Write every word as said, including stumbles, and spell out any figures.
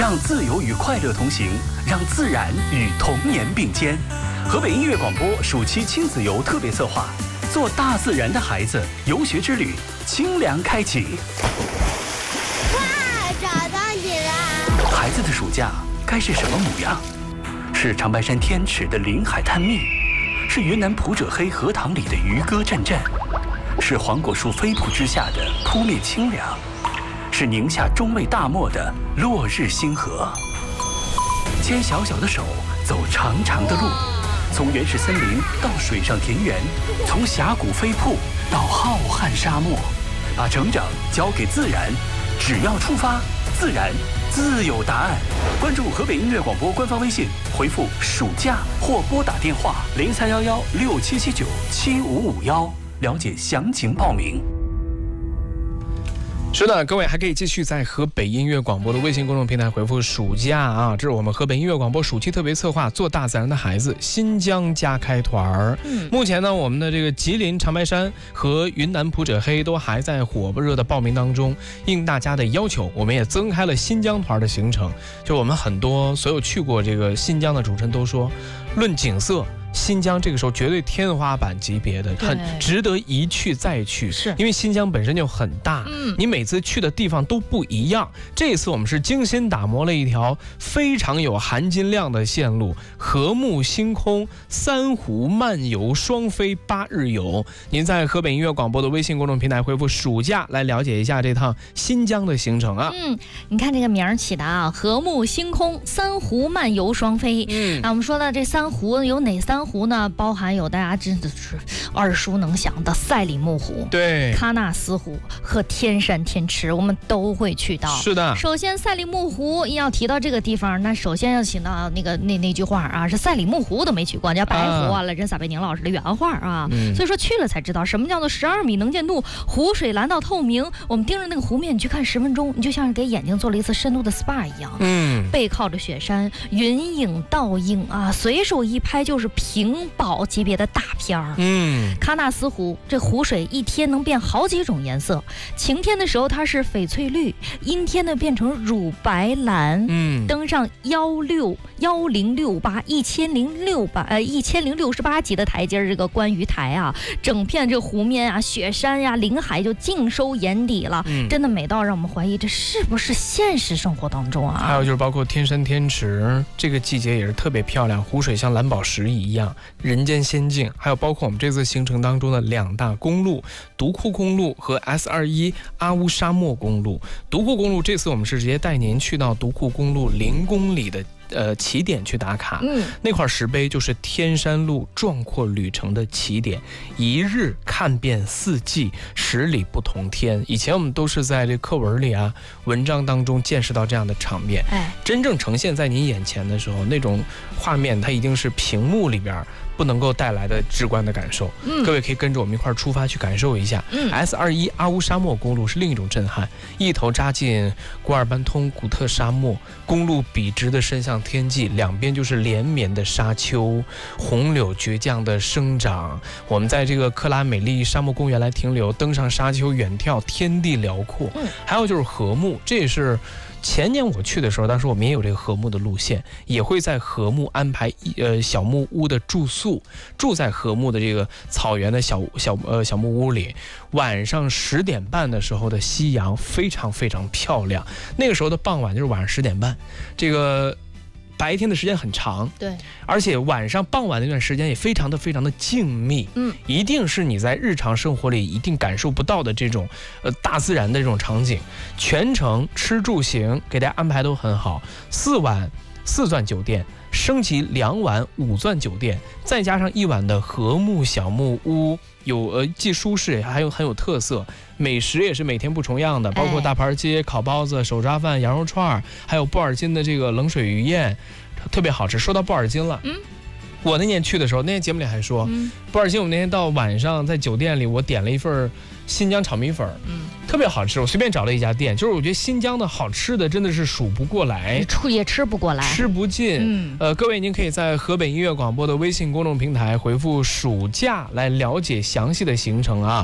让自由与快乐同行，让自然与童年并肩。河北音乐广播暑期亲子游特别策划，做大自然的孩子游学之旅，清凉开启。 哇，找到你了！ 孩子的暑假该是什么模样？是长白山天池的临海探秘，是云南普者黑荷塘里的渔歌阵阵，是黄果树飞瀑之下的扑面清凉，是宁夏中卫大漠的落日星河。牵小小的手，走长长的路，从原始森林到水上田园，从峡谷飞瀑到浩瀚沙漠，把成长交给自然，只要出发，自然自有答案。关注河北音乐广播官方微信，回复暑假或拨打电话零三幺幺六七七九七五五幺，了解详情报名。 是的，各位还可以继续在河北音乐广播的微信公众平台回复暑假啊，这是我们河北音乐广播暑期特别策划做大自然的孩子新疆加开团儿。嗯，目前呢，我们的这个吉林长白山和云南普者黑都还在火热的报名当中。应大家的要求，我们也增开了新疆团的行程。就我们很多所有去过这个新疆的主持人都说，论景色，新疆这个时候绝对天花板级别的，很值得一去再去。是因为新疆本身就很大，嗯，你每次去的地方都不一样。这一次我们是精心打磨了一条非常有含金量的线路，和睦星空三湖漫游双飞八日游。您在河北音乐广播的微信公众平台回复暑假来了解一下这趟新疆的行程啊。 嗯，你看这个名儿起的啊，和睦星空三湖漫游双飞。嗯，啊，我们说了这三湖有哪三湖呢？包含有大家真的是耳熟能详的赛里木湖、对喀纳斯湖和天山天池，我们都会去到。是的，首先赛里木湖要提到这个地方，那首先要请到那个那那句话啊，是赛里木湖都没去过，叫白湖啊，任撒贝宁老师的原话啊、嗯。所以说去了才知道什么叫做十二米能见度，湖水蓝到透明，我们盯着那个湖面你去看十分钟，你就像是给眼睛做了一次深度的 S P A 一样。嗯，背靠着雪山，云影倒映啊，随手一拍就是屏保级别的大片儿。嗯，喀纳斯湖这湖水一天能变好几种颜色，晴天的时候它是翡翠绿，阴天呢变成乳白蓝。嗯，登上幺六幺零六八一千零六八呃一千零六十八级的台阶，这个观鱼台啊，整片这湖面啊、雪山呀、啊、林海就尽收眼底了。嗯，真的美到让我们怀疑这是不是现实生活当中啊？还有就是包括天山天池，这个季节也是特别漂亮，湖水像蓝宝石一样。人间仙境，还有包括我们这次行程当中的两大公路，独库公路和 S 二十一 阿乌沙漠公路。独库公路这次我们是直接带您去到独库公路零公里的呃起点去打卡，嗯，那块石碑就是天山路壮阔旅程的起点，一日看遍四季，十里不同天。以前我们都是在这课文里啊、文章当中见识到这样的场面，哎，真正呈现在您眼前的时候，那种画面它一定是屏幕里边不能够带来的直观的感受。嗯，各位可以跟着我们一块出发去感受一下。嗯 ，S 二十一 阿乌沙漠公路是另一种震撼，一头扎进古尔班通古特沙漠，公路笔直的伸向天际，两边就是连绵的沙丘，红柳倔强的生长。我们在这个克拉美丽沙漠公园来停留，登上沙丘远眺，天地辽阔。嗯，还有就是禾木，这也是前年我去的时候，当时我们也有这个禾木的路线，也会在禾木安排呃小木屋的住宿，住在禾木的这个草原的小小呃小木屋里。晚上十点半的时候的夕阳非常非常漂亮，那个时候的傍晚就是晚上十点半，这个白天的时间很长，对，而且晚上傍晚那段时间也非常的非常的静谧，嗯，一定是你在日常生活里一定感受不到的这种呃大自然的这种场景。全程吃住行给大家安排都很好，四晚四钻酒店，升级两晚五钻酒店，再加上一晚的禾木小木屋，有呃既舒适还有很有特色，美食也是每天不重样的，包括大盘鸡、烤包子、手抓饭、羊肉串，还有布尔津的这个冷水鱼宴，特别好吃。说到布尔津了，嗯，我那年去的时候，那天节目里还说，嗯，布尔津我们那天到晚上在酒店里，我点了一份新疆炒米粉，嗯，特别好吃。我随便找了一家店，就是我觉得新疆的好吃的真的是数不过来，出也吃不过来，吃不尽。嗯，呃，各位您可以在河北音乐广播的微信公众平台回复暑假来了解详细的行程啊。